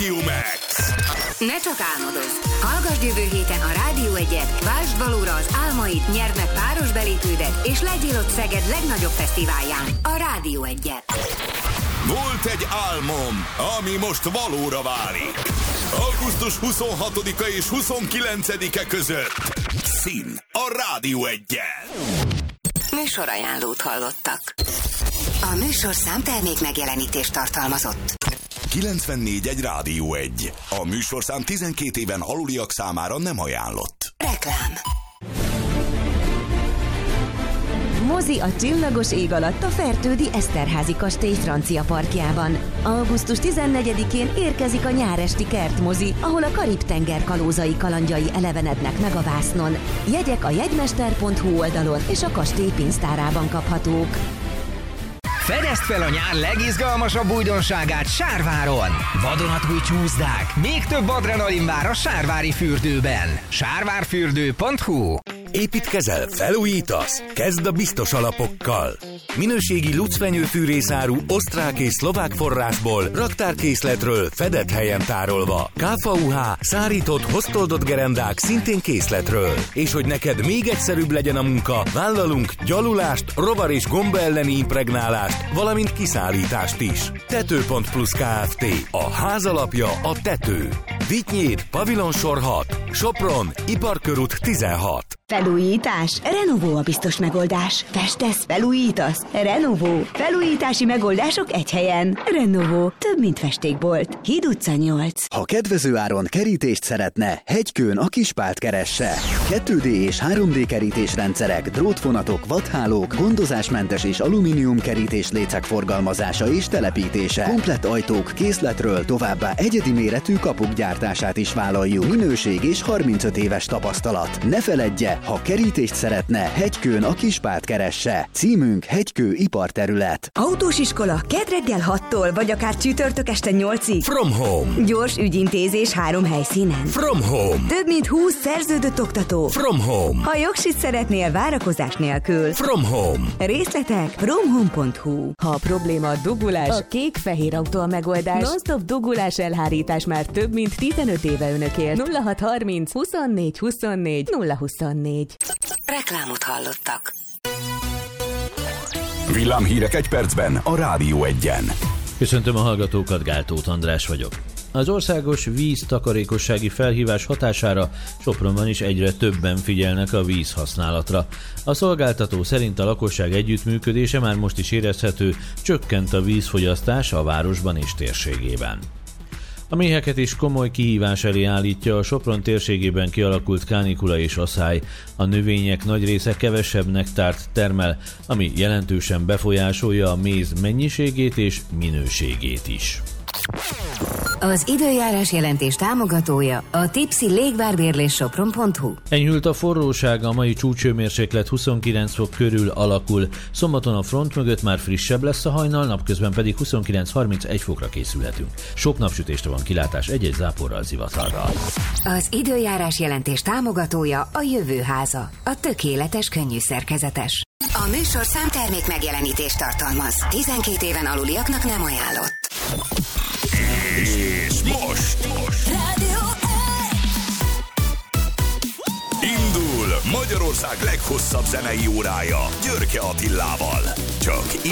Radio Max. Ne csak álmodozz! Hallgasd jövő héten a Rádió 1-et, váltsd valóra az álmaid, nyerd meg páros belépődet, és legyél ott Szeged legnagyobb fesztiválján, a Rádió 1-et. Volt egy álmom, ami most valóra válik. Augusztus 26-a és 29-e között. Szín a Rádió 1-jel. Műsorajánlót hallottak. A műsorszám termék megjelenítést tartalmazott. 94.1 Rádió 1. A műsorszám 12 éven aluliak számára nem ajánlott. Reklám. Mozi a csillagos ég alatt a Fertődi Eszterházy kastély francia parkjában. Augusztus 14-én érkezik a nyáresti kertmozi, ahol a Karib-tenger kalózai kalandjai elevenednek meg a vásznon. Jegyek a jegymester.hu oldalon és a kastély pénztárában kaphatók. Fedezd fel a nyár legizgalmasabb újdonságát Sárváron! Vadonatúj csúszdák, még több adrenalin vár a Sárvári fürdőben. Sárvárfürdő.hu. Építkezel, felújítasz? Kezd a biztos alapokkal! Minőségi lucfenyőfűrészáru osztrák és szlovák forrásból, raktárkészletről fedett helyen tárolva. KVUH, szárított, hoztoldott gerendák szintén készletről. És hogy neked még egyszerűbb legyen a munka, vállalunk gyalulást, rovar és gomba elleni impregnálást, valamint kiszállítást is. Tető.plus Kft. A ház alapja a tető. Vitynyéd, Pavilonsor 6, Sopron, Iparkörút 16. Felújítás? Renovó a biztos megoldás. Festesz? Felújítasz? Renovó. Felújítási megoldások egy helyen. Renovó. Több, mint festékbolt. Híd utca 8. Ha kedvező áron kerítést szeretne, Hegykőn a Kispált keresse. 2D és 3D kerítésrendszerek, drótvonatok, vadhálók, gondozásmentes és alumínium kerítés lécek forgalmazása és telepítése. Komplett ajtók készletről, továbbá egyedi méretű kapuk gyártását is vállaljuk. Minőség és 35 éves tapasztalat. Ne feledje, ha kerítést szeretne, Hegykőn a Kispált keresse. Címünk Hegykő iparterület. Autós iskola kedd reggel 6-tól, vagy akár csütörtök este 8-ig. From Home. Gyors ügyintézés 3 helyszínen. From Home. Több mint 20 szerződött oktató. From Home. Ha jogsit szeretnél várakozás nélkül. From Home. Részletek fromhome.hu. Ha a probléma a dugulás, a kék-fehér autó a megoldás. Non-stop dugulás elhárítás már több mint 15 éve önökért. 0630 24 24 024. Reklámot hallottak. Villámhírek egy percben a Rádió 1-en. Köszöntöm a hallgatókat, Gál Tóth András vagyok. Az országos víztakarékossági felhívás hatására Sopronban is egyre többen figyelnek a vízhasználatra. A szolgáltató szerint a lakosság együttműködése már most is érezhető, csökkent a vízfogyasztás a városban és térségében. A méheket is komoly kihívás elé állítja a Sopron térségében kialakult kánikula és aszály. A növények nagy része kevesebb nektárt termel, ami jelentősen befolyásolja a méz mennyiségét és minőségét is. Az időjárás jelentés támogatója a Tipsy légvárbérlés Sopron.hu. Enyhült a forróság, a mai csúcshőmérséklet 29 fok körül alakul. Szombaton a front mögött már frissebb lesz a hajnal, napközben pedig 29-31 fokra készülhetünk. Sok napsütésre van kilátás, egy-egy záporral, zivatarral. Az időjárás jelentés támogatója a Jövőháza, a tökéletes könnyű szerkezetes. A műsorszám termék megjelenítést tartalmaz. 12 éven aluliaknak nem ajánlott. És most Rádió 1. indul Magyarország leghosszabb zenei órája Györke Attilával. Csak